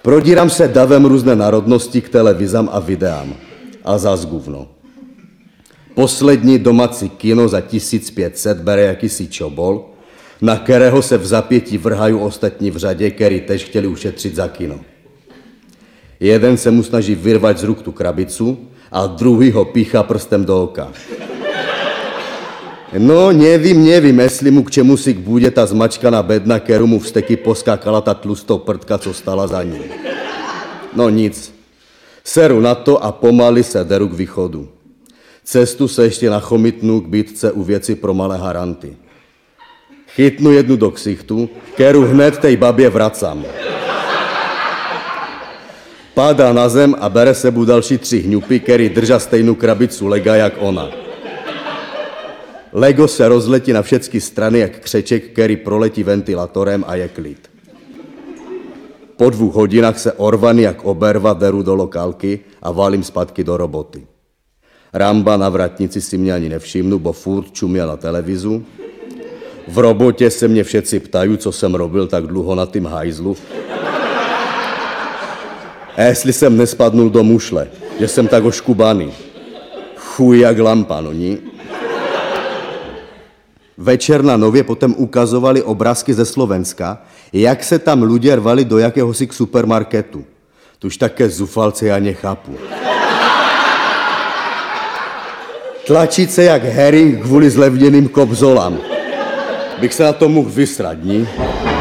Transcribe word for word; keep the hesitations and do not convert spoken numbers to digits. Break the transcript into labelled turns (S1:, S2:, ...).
S1: Prodírám se davem různé národnosti k televizám a videám. A zas guvno. Poslední domácí kino za tisíc pět set bere jakýsi čobol, na kterého se v zapětí vrhají ostatní v řadě, který tež chtěli ušetřit za kino. Jeden se mu snaží vyrvat z ruk tu krabicu a druhý ho píchá prstem do oka. No, nevím, nevím, jestli mu k čemu si bude ta zmačkaná bedna, kterou mu vsteky poskákala ta tlustou prdka, co stala za ním. No nic. Seru na to a pomaly se deru k východu. Cestu se ještě nachomítnu k bitce u věci pro malé haranty. Chytnu jednu do ksichtu, kterou hned tej babě vracám. Padá na zem a bere sebou další tři hňupy, který držá stejnou krabicu lega jak ona. Lego se rozletí na všechny strany jak křeček, který proletí ventilatorem a je klid. Po dvou hodinách se orvaný jak oberva deru do lokálky a válím zpátky do roboty. Ramba na vratnici si mě ani nevšimnu, bo furt čuměl na televizu. V robotě se mě všetci ptají, co jsem robil tak dlouho na tým hajzlu. A jestli jsem nespadnul do mušle, že jsem tak oškubaný. Chuj jak lampa, no ní. Večer na Nově potom ukazovali obrázky ze Slovenska, jak se tam lidé rvali do jakéhosi supermarketu. Tuž také zufalce já nechápu. Tlačit se jak herring kvůli zlevněným kobzolám. Bych se na to mohl vysrat, ní?